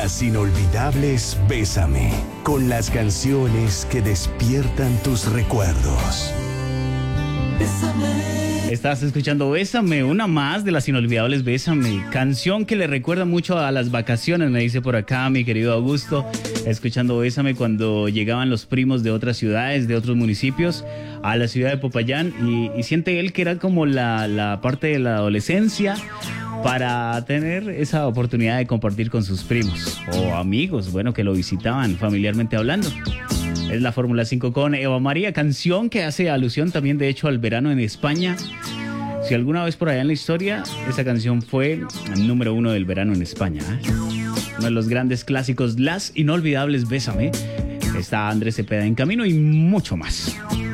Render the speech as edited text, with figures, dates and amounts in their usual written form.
Las inolvidables Bésame, con las canciones que despiertan tus recuerdos. Estás escuchando Bésame, una más de las inolvidables Bésame, canción que le recuerda mucho a las vacaciones, me dice por acá mi querido Augusto, escuchando Bésame cuando llegaban los primos de otras ciudades, de otros municipios, a la ciudad de Popayán y siente él que era como la parte de la adolescencia para tener esa oportunidad de compartir con sus primos o amigos, bueno, que lo visitaban familiarmente hablando. Es la Fórmula 5 con Eva María, canción que hace alusión también de hecho al verano en España. Si alguna vez por allá en la historia, esa canción fue el número 1 del verano en España, ¿eh? Uno de los grandes clásicos, las inolvidables Bésame. Está Andrés Cepeda en camino y mucho más.